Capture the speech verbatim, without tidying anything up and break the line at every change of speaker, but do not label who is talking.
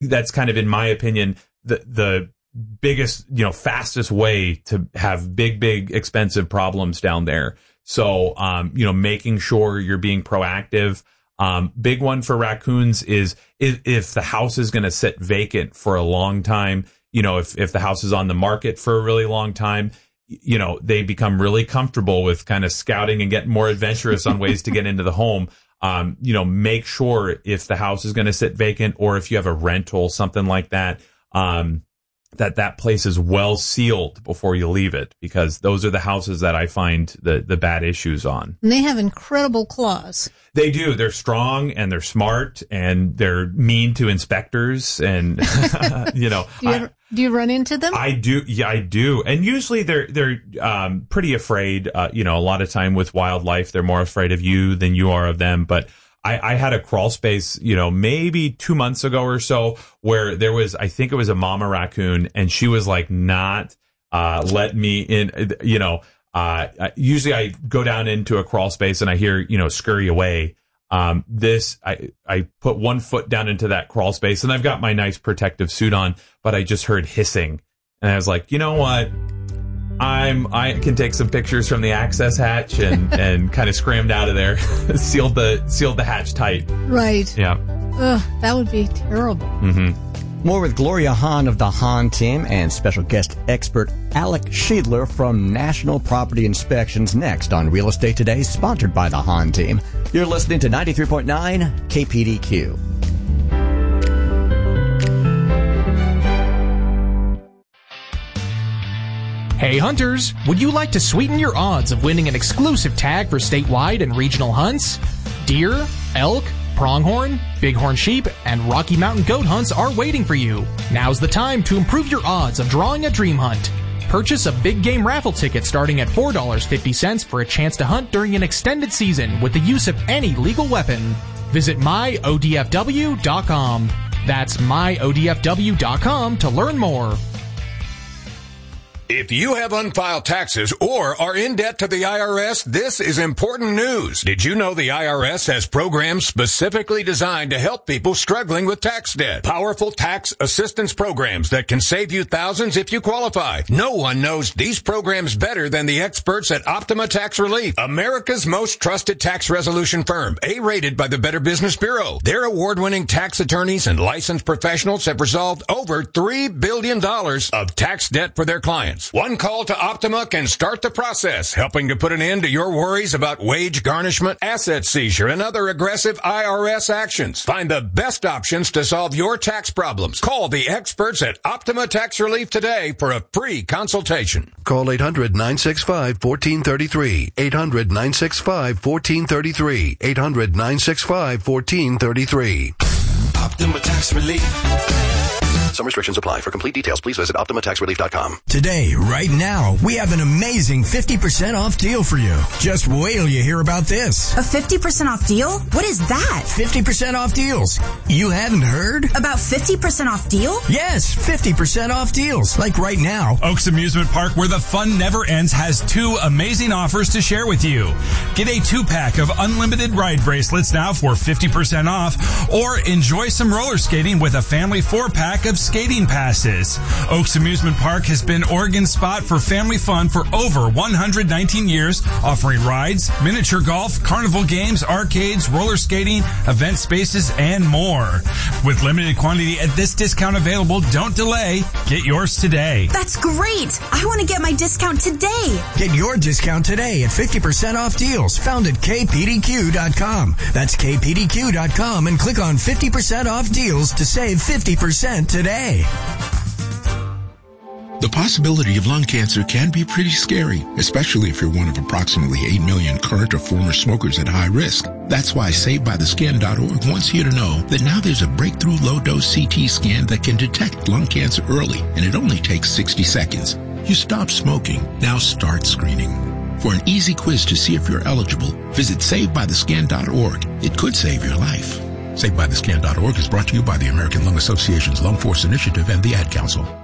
that's kind of, in my opinion, the the biggest, you know, fastest way to have big, big, expensive problems down there. So, um, you know, making sure you're being proactive. Um, big one for raccoons is if, if the house is going to sit vacant for a long time, you know, if, if the house is on the market for a really long time, you know, they become really comfortable with kind of scouting and getting more adventurous on ways to get into the home. Um, you know, make sure if the house is going to sit vacant or if you have a rental, something like that, um, that that place is well sealed before you leave it, because those are the houses that I find the, the bad issues on.
And they have incredible claws.
They do. They're strong and they're smart and they're mean to inspectors. And, you know,
do you, ever,
I,
do you run into them?
I do. Yeah, I do. And usually they're, they're, um, pretty afraid. Uh, you know, a lot of time with wildlife, they're more afraid of you than you are of them. But I, I had a crawl space, you know, maybe two months ago or so, where there was, I think it was a mama raccoon, and she was like not, uh, let me in, you know, uh, usually I go down into a crawl space and I hear, you know, scurry away. Um, this, I, I put one foot down into that crawl space and I've got my nice protective suit on, but I just heard hissing and I was like, you know what? I'm, I can take some pictures from the access hatch and, and kind of scrammed out of there, sealed the, sealed the hatch tight.
Right.
Yeah.
Ugh, that would be terrible.
Mm-hmm.
More with Gloria Hahn of the Hahn team and special guest expert Alec Schiedler from National Property Inspections next on Real Estate Today, sponsored by the Hahn team. You're listening to ninety-three point nine K P D Q.
Hey hunters, would you like to sweeten your odds of winning an exclusive tag for statewide and regional hunts? Deer, elk, pronghorn, bighorn sheep, and Rocky Mountain goat hunts are waiting for you. Now's the time to improve your odds of drawing a dream hunt. Purchase a big game raffle ticket starting at four dollars and fifty cents for a chance to hunt during an extended season with the use of any legal weapon. Visit my O D F W dot com. That's my O D F W dot com to learn more.
If you have unfiled taxes or are in debt to the I R S, this is important news. Did you know the I R S has programs specifically designed to help people struggling with tax debt? Powerful tax assistance programs that can save you thousands if you qualify. No one knows these programs better than the experts at Optima Tax Relief, America's most trusted tax resolution firm, A-rated by the Better Business Bureau. Their award-winning tax attorneys and licensed professionals have resolved over three billion dollars of tax debt for their clients. One call to Optima can start the process, helping to put an end to your worries about wage garnishment, asset seizure, and other aggressive I R S actions. Find the best options to solve your tax problems. Call the experts at Optima Tax Relief today for a free consultation.
Call eight hundred, nine six five, one four three three. eight hundred, nine six five, one four three three. eight hundred, nine six five, one four three three.
Optima Tax Relief.
Some restrictions apply. For complete details, please visit Optima Tax Relief dot com.
Today, right now, we have an amazing fifty percent off deal for you. Just wait till you hear about this.
A fifty percent off deal? What is that?
fifty percent off deals. You haven't heard?
About fifty percent off deal?
Yes, fifty percent off deals. Like right now.
Oaks Amusement Park, where the fun never ends, has two amazing offers to share with you. Get a two-pack of unlimited ride bracelets now for fifty percent off, or enjoy some roller skating with a family four-pack of skating passes. Oaks Amusement Park has been Oregon's spot for family fun for over one hundred nineteen years, offering rides, miniature golf, carnival games, arcades, roller skating, event spaces, and more. With limited quantity at this discount available, don't delay. Get yours today.
That's great. I want to get my discount today.
Get your discount today at fifty percent off deals found at K P D Q dot com. That's K P D Q dot com and click on fifty percent off deals to save fifty percent today.
The possibility of lung cancer can be pretty scary, especially if you're one of approximately eight million current or former smokers at high risk. That's why Saved By The Skin dot org wants you to know that now there's a breakthrough low-dose C T scan that can detect lung cancer early, and it only takes sixty seconds. You stop smoking, now start screening. For an easy quiz to see if you're eligible, visit Saved By The Skin dot org. It could save your life. Saved By The Skin dot org is brought to you by the American Lung Association's Lung Force Initiative and the Ad Council.